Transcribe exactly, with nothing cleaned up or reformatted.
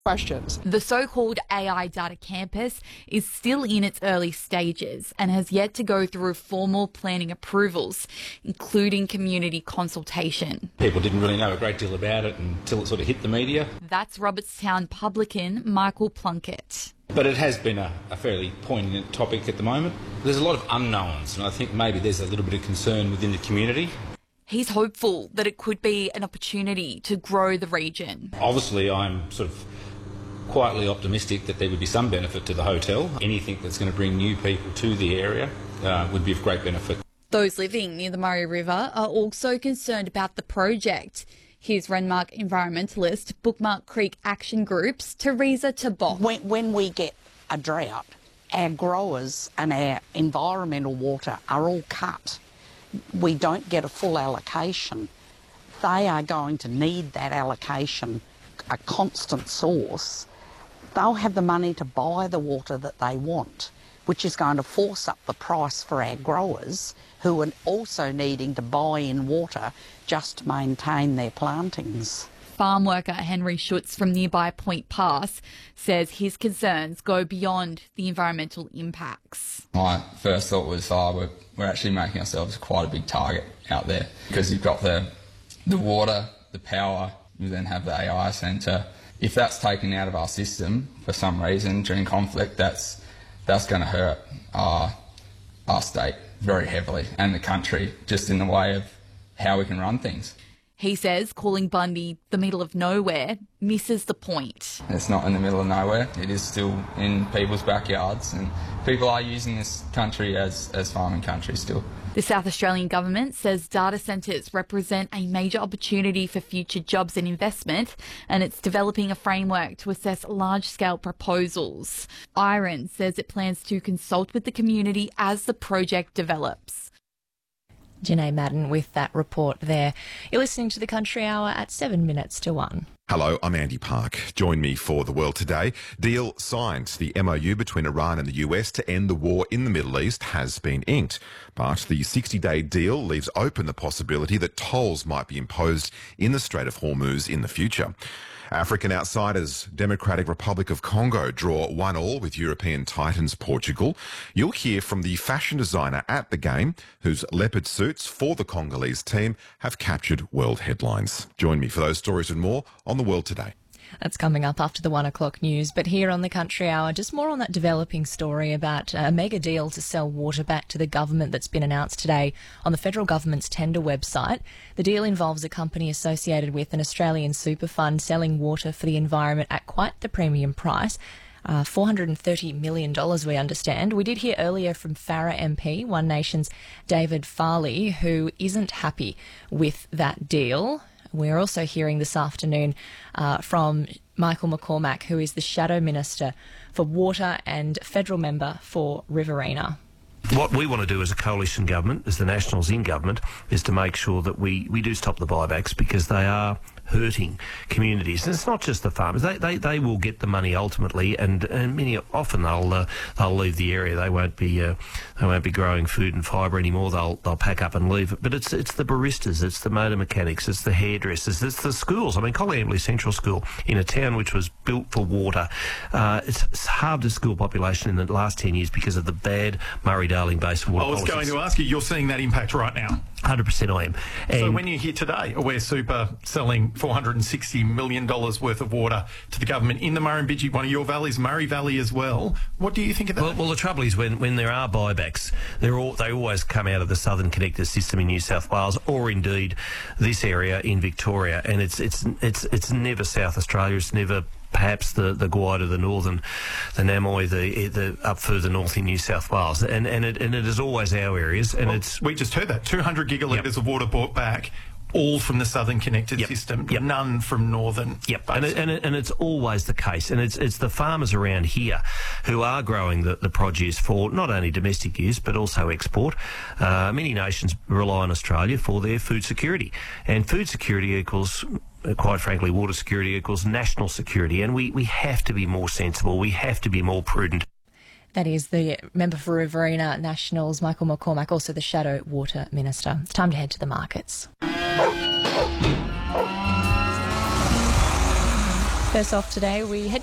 questions. The so-called A I Data Campus is still in its early stages and has yet to go through formal planning approvals, including community consultation. People didn't really know a great deal about it until it sort of hit the media. That's Robertstown publican Michael Plunkett. But it has been a, a fairly poignant topic at the moment. There's a lot of unknowns, and I think maybe there's a little bit of concern within the community. He's hopeful that it could be an opportunity to grow the region. Obviously, I'm sort of quietly optimistic that there would be some benefit to the hotel. Anything that's going to bring new people to the area uh, would be of great benefit. Those living near the Murray River are also concerned about the project. Here's Renmark environmentalist Bookmark Creek Action Group's Teresa Tabok. When, when we get a drought, our growers and our environmental water are all cut. We don't get a full allocation. They are going to need that allocation, a constant source. They'll have the money to buy the water that they want, which is going to force up the price for our growers, who are also needing to buy in water just to maintain their plantings. Farm worker Henry Schutz from nearby Point Pass says his concerns go beyond the environmental impacts. My first thought was, oh, we're, we're actually making ourselves quite a big target out there, because you've got the, the water, the power, you then have the A I centre. If that's taken out of our system for some reason during conflict, that's that's going to hurt our, our state very heavily, and the country, just in the way of how we can run things. He says calling Bundy the middle of nowhere misses the point. It's not in the middle of nowhere. It is still in people's backyards, and people are using this country as, as farming country still. The South Australian government says data centres represent a major opportunity for future jobs and investment, and it's developing a framework to assess large-scale proposals. Iron says it plans to consult with the community as the project develops. Janae Madden with that report there. You're listening to the Country Hour at seven minutes to one. Hello, I'm Andy Park. Join me for The World Today. Deal signed. The M O U between Iran and the U S to end the war in the Middle East has been inked. But the sixty-day deal leaves open the possibility that tolls might be imposed in the Strait of Hormuz in the future. African outsiders, Democratic Republic of Congo, draw one all with European titans Portugal. You'll hear from the fashion designer at the game, whose leopard suits for the Congolese team have captured world headlines. Join me for those stories and more on The World Today. That's coming up after the one o'clock news. But here on the Country Hour, just more on that developing story about a mega deal to sell water back to the government that's been announced today on the federal government's tender website. The deal involves a company associated with an Australian super fund selling water for the environment at quite the premium price. Uh, four hundred thirty million dollars, we understand. We did hear earlier from Farrer M P, One Nation's David Farley, who isn't happy with that deal. We're also hearing this afternoon uh, from Michael McCormack, who is the Shadow Minister for Water and federal member for Riverina. What we want to do as a coalition government, as the Nationals in government, is to make sure that we, we do stop the buybacks, because they are hurting communities. And it's not just the farmers. They they, they will get the money ultimately, and, and many often they'll uh, they'll leave the area. They won't be uh, they won't be growing food and fibre anymore. They'll they'll pack up and leave. But it's it's the baristas, it's the motor mechanics, it's the hairdressers, it's the schools. I mean, Coleambally Central School, in a town which was built for water, uh, it's, it's halved its school population in the last ten years because of the bad Murray-Darling basin water I was policies. going to ask you, you're seeing that impact right now? one hundred percent I am. And so when you hear today, Aware Super selling four hundred sixty million dollars worth of water to the government in the Murrumbidgee, one of your valleys, Murray Valley as well, what do you think of that? Well, well the trouble is when, when there are buybacks, they're all, they always come out of the Southern Connector system in New South Wales, or indeed this area in Victoria, and it's it's it's it's never South Australia, it's never perhaps the, the Gwyde, the Northern, the Namoy, the the up further north in New South Wales, and and it and it is always our areas, and well, it's we just heard that two hundred gigalitres yep. of water brought back, all from the Southern Connected yep. system, yep. none from Northern. Yep, and, it, and, it, and it's always the case, and it's it's the farmers around here who are growing the, the produce for not only domestic use but also export. Uh, many nations rely on Australia for their food security, and food security equals, quite frankly, water security equals national security, and we, we have to be more sensible, we have to be more prudent. That is the member for Riverina Nationals, Michael McCormack, also the Shadow Water Minister. It's time to head to the markets. First off today, we head